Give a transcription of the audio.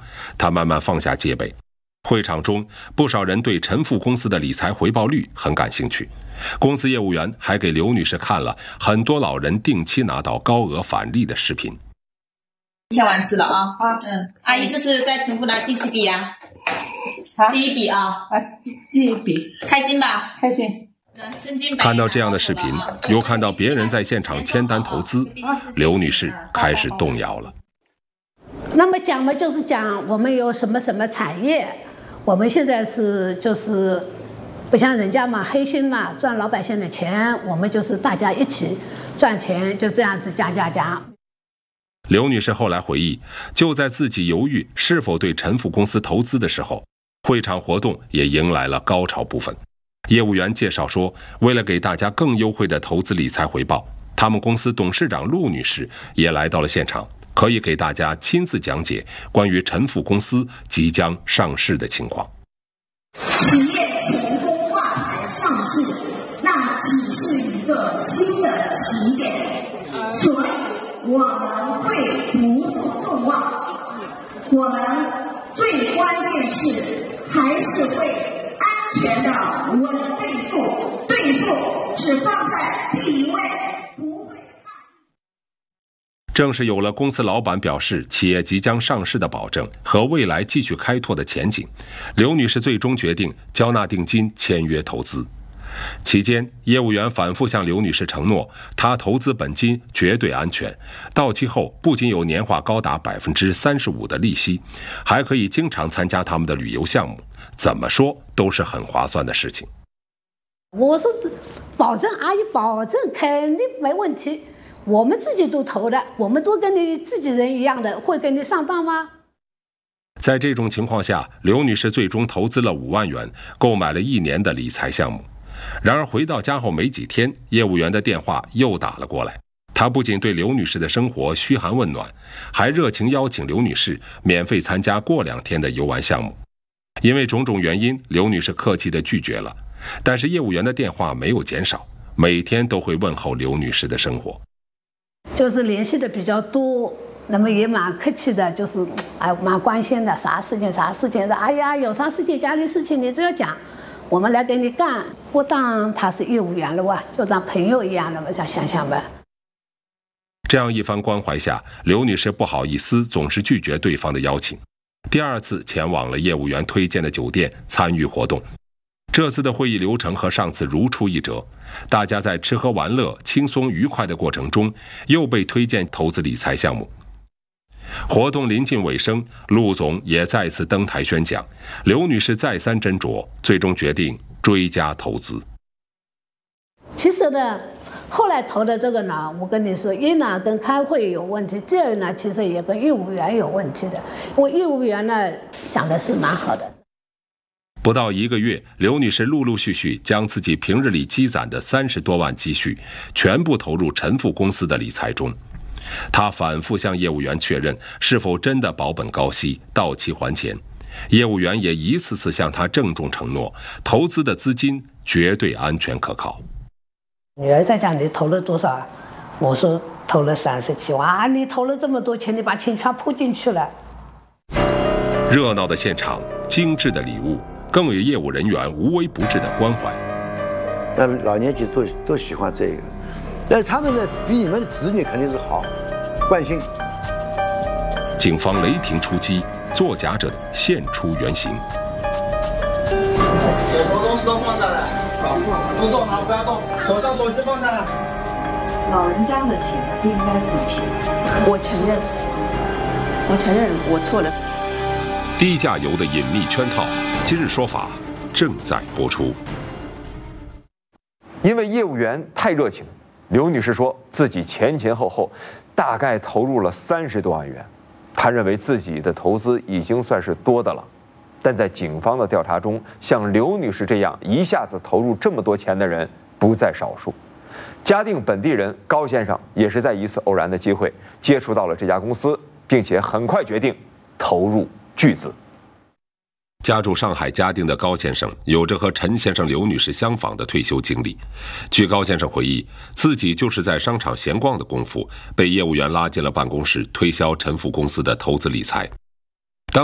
他慢慢放下戒备。会场中，不少人对陈富公司的理财回报率很感兴趣。公司业务员还给刘女士看了很多老人定期拿到高额返利的视频。 签完字了啊！阿姨，这是在陈富拿第几笔呀？第一笔啊！ 第一笔， 开心吧？ 开心。 看到这样的视频，又看到别人在现场签单投资，刘女士开始动摇了。 那么讲嘛，就是讲我们有什么什么产业，我们现在就是不像人家嘛，黑心嘛，赚老百姓的钱，我们就是大家一起赚钱，就这样子加。 刘女士后来回忆，就在自己犹豫是否对陈富公司投资的时候，会场活动也迎来了高潮部分。业务员介绍说，为了给大家更优惠的投资理财回报，他们公司董事长陆女士也来到了现场，可以给大家亲自讲解关于陈富公司即将上市的情况。 企业成功挂牌上市，那只是一个新的起点，所以我们会不负众望。我们最关键是还是会安全的稳对付，对付是放在第一位，不会。 正是有了公司老板表示企业即将上市的保证和未来继续开拓的前景，刘女士最终决定交纳定金签约投资。期间，业务员反复向刘女士承诺，她投资本金绝对安全，到期后不仅有年化高达35%的利息，还可以经常参加他们的旅游项目，怎么说都是很划算的事情。 我说保证，阿姨保证肯定没问题，我们自己都投的，我们都跟你自己人一样的，会跟你上当吗？ 在这种情况下，刘女士最终投资了5万元，购买了1年的理财项目。然而回到家后没几天，业务员的电话又打了过来。他不仅对刘女士的生活嘘寒问暖，还热情邀请刘女士免费参加过2天的游玩项目。因为种种原因，刘女士客气地拒绝了。但是业务员的电话没有减少，每天都会问候刘女士的生活。 就是联系的比较多，那么也蛮客气的，就是蛮关心的，啥事情的，哎呀，有啥事情家里事情你只要讲，我们来给你干，不当他是业务员了哇，就当朋友一样的嘛，想想吧。 这样一番关怀下，刘女士不好意思总是拒绝对方的邀请，第2次前往了业务员推荐的酒店参与活动。这次的会议流程和上次如出一辙，大家在吃喝玩乐、轻松愉快的过程中，又被推荐投资理财项目。活动临近尾声，陆总也再次登台宣讲，刘女士再三斟酌，最终决定追加投资。 其实呢，后来投的这个呢，我跟你说，一呢跟开会有问题，第2呢其实也跟业务员有问题的。我业务员呢想的是蛮好的。 不到1个月，刘女士陆陆续续将自己平日里积攒的30多万积蓄全部投入陈富公司的理财中。她反复向业务员确认是否真的保本高息，到期还钱。业务员也一次次向她郑重承诺，投资的资金绝对安全可靠。 女儿在讲你投了多少啊？我说投了30几万啊！你投了这么多钱，你把钱全扑进去了。 热闹的现场，精致的礼物，更有业务人员无微不至的关怀。 那老年级都喜欢这个，但是他们的比你们的子女肯定是好，关心。 警方雷霆出击，作假者现出原形。 手头东西都放下来，好，都坐好，不要动，手上手机放下来。 老人家的钱不应该这么骗，我承认我错了。 低价游的隐秘圈套，今日说法正在播出。 因为业务员太热情，刘女士说自己前后大概投入了30多万元。她认为自己的投资已经算是多的了，但在警方的调查中，像刘女士这样一下子投入这么多钱的人不在少数。嘉定本地人高先生也是在一次偶然的机会接触到了这家公司，并且很快决定投入巨资。 家住上海嘉定的高先生有着和陈先生、刘女士相仿的退休经历。据高先生回忆，自己就是在商场闲逛的功夫，被业务员拉进了办公室推销陈富公司的投资理财。